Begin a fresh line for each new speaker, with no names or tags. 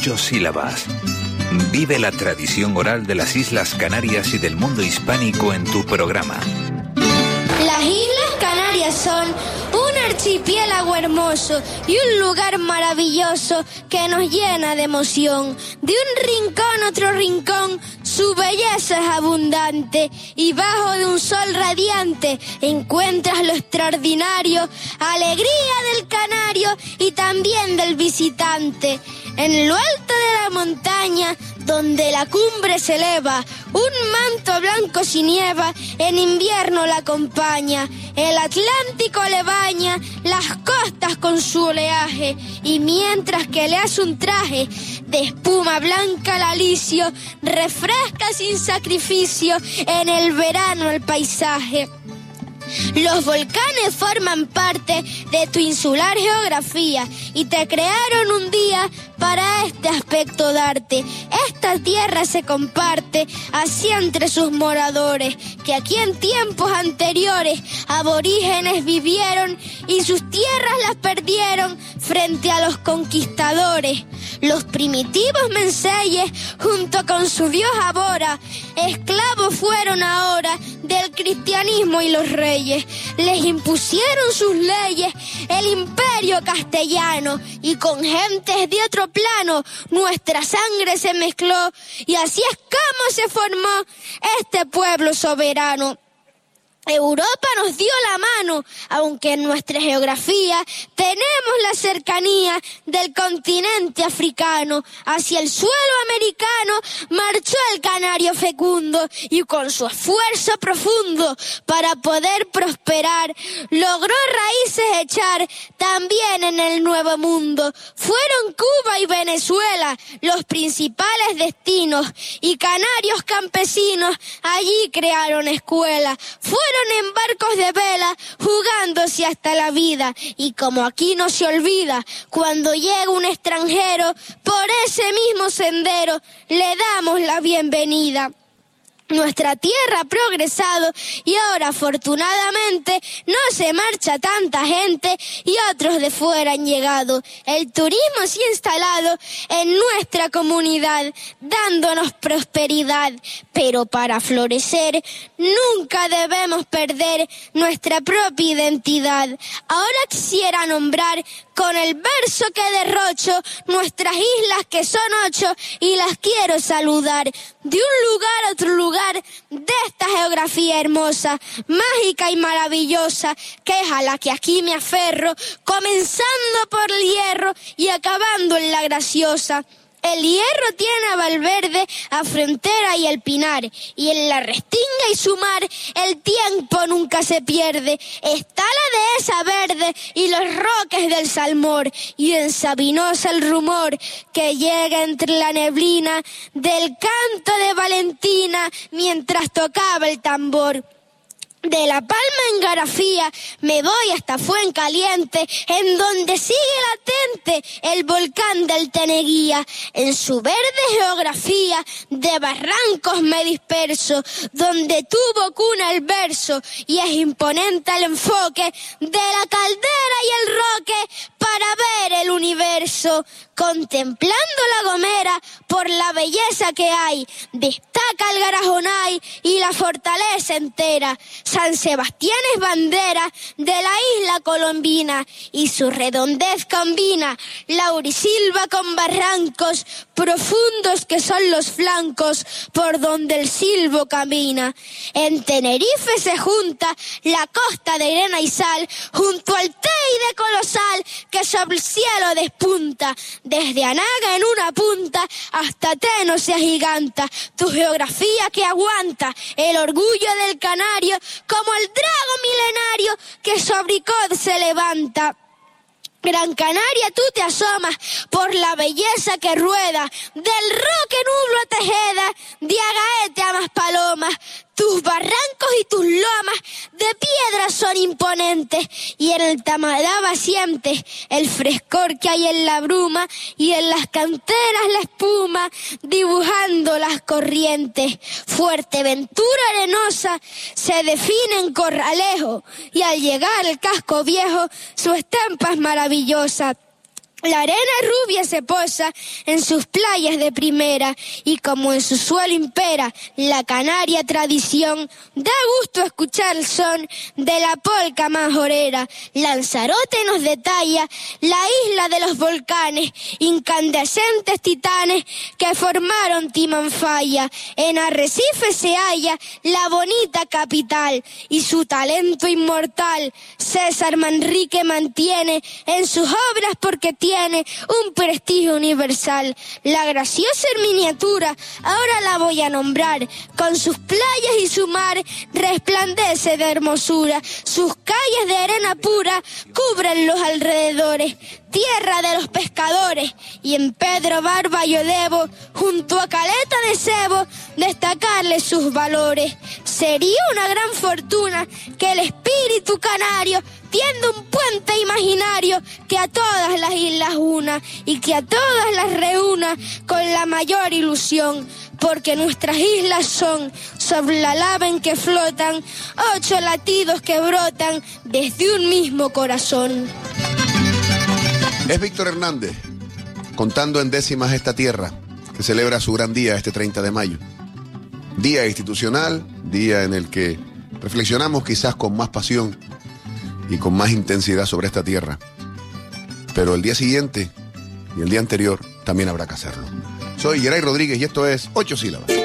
8 sílabas. Vive la tradición oral de las Islas Canarias y del mundo hispánico en tu programa.
Las Islas Canarias son un archipiélago hermoso y un lugar maravilloso que nos llena de emoción. De un rincón a otro rincón, su belleza es abundante y bajo de un sol radiante encuentras lo extraordinario, alegría del canario y también del visitante. En lo alto de la montaña, donde la cumbre se eleva, un manto blanco sin nieva en invierno la acompaña. El Atlántico le baña las costas con su oleaje, y mientras que le hace un traje de espuma blanca al alicio, refresca sin sacrificio en el verano el paisaje. Los volcanes forman parte de tu insular geografía y te crearon un día para este aspecto darte. Esta tierra se comparte así entre sus moradores, que aquí en tiempos anteriores aborígenes vivieron y sus tierras las perdieron frente a los conquistadores. Los primitivos menseyes, junto con su dios Abora, esclavos fueron ahora del cristianismo y los reyes. Les impusieron sus leyes el imperio castellano, y con gentes de otro plano nuestra sangre se mezcló, y así es como se formó este pueblo soberano. Europa nos dio la mano, aunque en nuestra geografía tenemos la cercanía del continente africano. Hacia el suelo americano marchó el canario fecundo, y con su esfuerzo profundo para poder prosperar logró raíces echar también en el nuevo mundo. Fueron Cuba y Venezuela los principales destinos, y canarios campesinos allí crearon escuela. Fueron en barcos de vela, jugándose hasta la vida. Y como aquí no se olvida, cuando llega un extranjero, por ese mismo sendero le damos la bienvenida. Nuestra tierra ha progresado y ahora afortunadamente no se marcha tanta gente y otros de fuera han llegado. El turismo se ha instalado en nuestra comunidad, dándonos prosperidad. Pero para florecer nunca debemos perder nuestra propia identidad. Ahora quisiera nombrar con el verso que derrocho nuestras islas, que son 8, y las quiero saludar. De un lugar a otro lugar de esta geografía hermosa, mágica y maravillosa, que es a la que aquí me aferro, comenzando por el Hierro y acabando en la Graciosa. El Hierro tiene a Valverde, a Frontera y el Pinar, y en la Restinga y su mar el tiempo nunca se pierde. Está la dehesa verde y los roques del Salmor, y en Sabinosa el rumor que llega entre la neblina del canto de Valentina mientras tocaba el tambor. De La Palma en Garafía me voy hasta Fuencaliente, en donde sigue latente el volcán del Teneguía. En su verde geografía de barrancos me disperso, donde tuvo cuna el verso, y es imponente el enfoque de la caldera y el roque para ver el universo. Contemplando La Gomera por la belleza que hay, destaca el Garajonay y la fortaleza entera. San Sebastián es bandera de la isla colombina, y su redondez combina laurisilva con barrancos profundos que son los flancos por donde el silbo camina. En Tenerife se junta la costa de arena y sal junto al Teide colosal que sobre el cielo despunta. Desde Anaga en una punta hasta Teno se agiganta tu geografía, que aguanta el orgullo del canario como el drago milenario que sobre Icod se levanta. Gran Canaria, tú te asomas por la belleza que rueda del Roque Nublo a Tejeda, de Agaete a Maspalomas. Tus barrancos y tus lomas de piedra son imponentes, y en el Tamadaba sientes el frescor que hay en la bruma, y en las canteras la espuma dibujando las corrientes. Fuerteventura arenosa se define en Corralejo, y al llegar al casco viejo su estampa es maravillosa. La arena rubia se posa en sus playas de primera y como en su suelo impera la canaria tradición, da gusto escuchar el son de la polca majorera. Lanzarote nos detalla la isla de los volcanes, incandescentes titanes que formaron Timanfaya. En Arrecife se halla la bonita capital y su talento inmortal César Manrique mantiene en sus obras porque tiene un prestigio universal. La graciosa en miniatura, ahora la voy a nombrar, con sus playas y su mar resplandece de hermosura. Sus calles de arena pura cubren los alrededores, tierra de los pescadores, y en Pedro Barba yo debo, junto a Caleta de Cebo, destacarle sus valores. Sería una gran fortuna que el espíritu canario tienda un puente imaginario que a todas las islas una y que a todas las reúna con la mayor ilusión, porque nuestras islas son, sobre la lava en que flotan, 8 latidos que brotan desde un mismo corazón.
Es Víctor Hernández, contando en décimas esta tierra, que celebra su gran día este 30 de mayo. Día institucional, día en el que reflexionamos quizás con más pasión y con más intensidad sobre esta tierra. Pero el día siguiente y el día anterior también habrá que hacerlo. Soy Geray Rodríguez y esto es 8 sílabas.